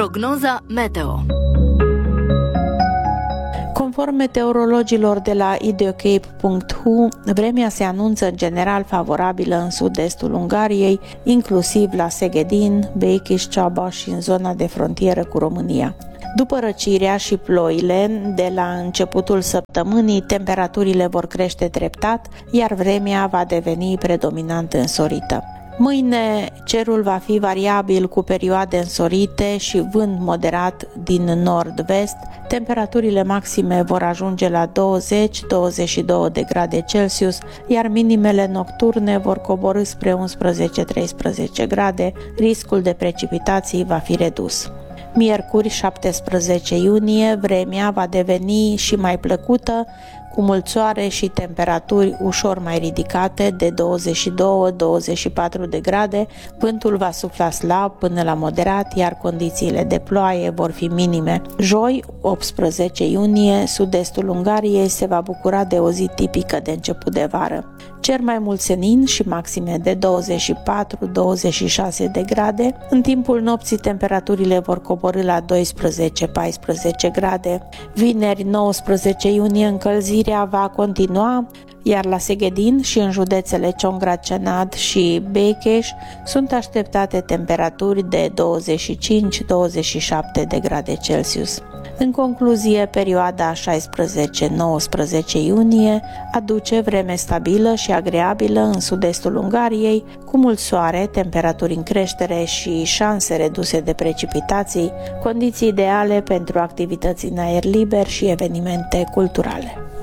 Prognoza meteo. Conform meteorologilor de la ideocape.hu, vremea se anunță în general favorabilă în sud-estul Ungariei, inclusiv la Szegedin, Békés Csaba și în zona de frontieră cu România. După răcirea și ploile, de la începutul săptămânii, temperaturile vor crește treptat, iar vremea va deveni predominant însorită. Mâine cerul va fi variabil cu perioade însorite și vânt moderat din nord-vest. Temperaturile maxime vor ajunge la 20-22 de grade Celsius, iar minimele nocturne vor coborî spre 11-13 grade. Riscul de precipitații va fi redus. Miercuri, 17 iunie, vremea va deveni și mai plăcută, cu mult soare și temperaturi ușor mai ridicate de 22-24 de grade, vântul va sufla slab până la moderat, iar condițiile de ploaie vor fi minime. Joi, 18 iunie, sud-estul Ungariei se va bucura de o zi tipică de început de vară. Cer mai mult senin și maxime de 24-26 de grade. În timpul nopții temperaturile vor coborî la 12-14 grade. Vineri, 19 iunie, încălzirea va continua, iar la Szegedin și în județele Csongrád și Békés sunt așteptate temperaturi de 25-27 de grade Celsius. În concluzie, perioada 16-19 iunie aduce vreme stabilă și agreabilă în sud-estul Ungariei, cu mult soare, temperaturi în creștere și șanse reduse de precipitații, condiții ideale pentru activități în aer liber și evenimente culturale.